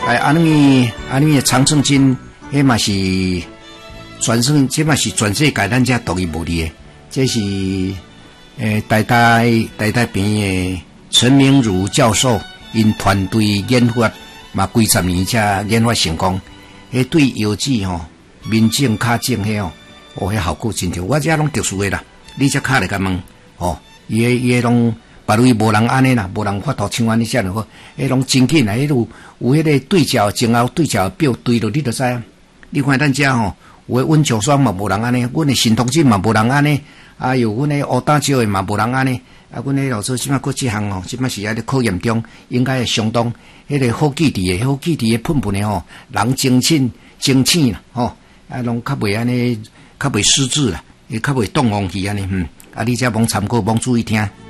安尼长春金，迄嘛是全省，这嘛是全世界咱遮独一无二的。这是台大边的陈明儒教授因团队研发，嘛几十年才研发成功。迄对药剂吼，民众较种迄哦，迄效果真好。我遮拢特殊的啦，你遮卡来甲问哦，伊拢。别位无人安尼啦，无人法度像安尼遮尔好，迄拢真紧啦，迄有迄个对照前后对照表对落，你就知啊。你看咱遮吼，有诶温球霜嘛无人安尼，阮诶心通剂嘛无人安尼，啊有阮诶乌打胶诶嘛无人安尼，啊阮诶老师即摆搁即项吼，即摆是喺咧考验中，应该会相当迄个好记伫诶，好记伫诶喷喷诶吼，人精醒啦吼，啊拢较袂安尼，较袂失智啦，也较袂动忘去安尼啊你遮罔参考，罔注意听。